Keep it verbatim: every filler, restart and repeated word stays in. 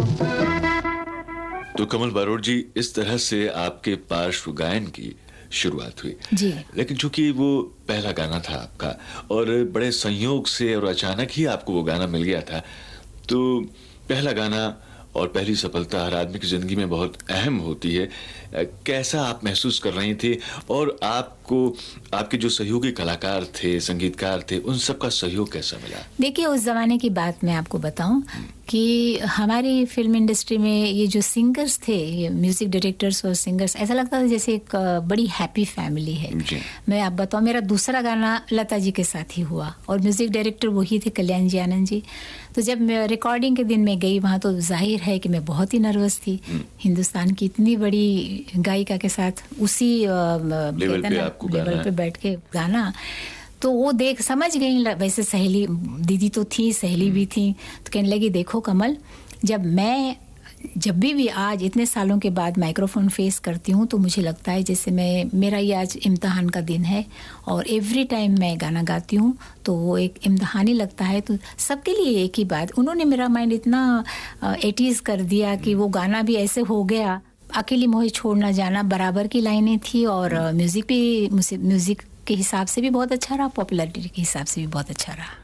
तो कमल बारोट जी, इस तरह से आपके पार्श्व गायन की शुरुआत हुई जी। लेकिन चूंकि वो पहला गाना था आपका और बड़े संयोग से और अचानक ही आपको वो गाना मिल गया था, तो पहला गाना और पहली सफलता हर आदमी की जिंदगी में बहुत अहम होती है। कैसा आप महसूस कर रही थी और आपको आपके जो सहयोगी कलाकार थे, संगीतकार थे, उन सब का सहयोग कैसा मिला? देखिए, उस जमाने की बात मैं आपको बताऊं कि हमारी फिल्म इंडस्ट्री में ये जो सिंगर्स थे, ये म्यूजिक डायरेक्टर्स और सिंगर्स, ऐसा लगता था जैसे एक बड़ी हैप्पी फैमिली है। मैं आप बताऊं, मेरा दूसरा गाना लता जी के साथ ही हुआ और म्यूजिक डायरेक्टर वही थे, कल्याण जी आनंद जी। तो जब मैं रिकॉर्डिंग के दिन मैं गई वहाँ, तो जाहिर है कि मैं बहुत ही नर्वस थी। हिंदुस्तान की इतनी बड़ी गायिका के साथ उसी लेवल पे आपको लेवल पे बैठ के गाना, तो वो देख समझ गई। वैसे सहेली दीदी तो थी, सहेली भी थी, तो कहने लगी देखो कमल, जब मैं जब भी भी आज इतने सालों के बाद माइक्रोफोन फेस करती हूँ तो मुझे लगता है जैसे मैं मेरा ये आज इम्तहान का दिन है और एवरी टाइम मैं गाना गाती हूँ तो वो एक इम्तहान ही लगता है। तो सबके लिए एक ही बात, उन्होंने मेरा माइंड इतना एटीज कर दिया कि वो गाना भी ऐसे हो गया। अकेली मोहे छोड़ ना जाना बराबर की लाइनें थी और म्यूजिक भी म्यूजिक के हिसाब से भी बहुत अच्छा रहा, पॉपुलैरिटी के हिसाब से भी बहुत अच्छा रहा।